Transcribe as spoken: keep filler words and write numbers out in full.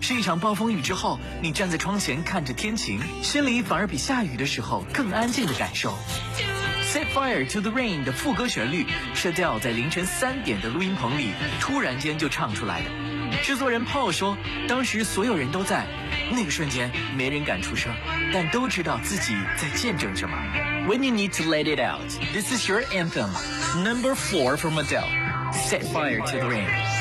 是一场暴风雨之后，你站在窗前看着天晴，心里反而比下雨的时候更安静的感受。Set Fire to the Rain 的副歌旋律是调在凌晨三点的录音棚里突然间就唱出来的。制作人 Paul 说，当时所有人都在，那个瞬间没人敢出声，但都知道自己在见证什么。When you need to let it out, this is your anthem. Number four from Adele. Set Fire to the Rain.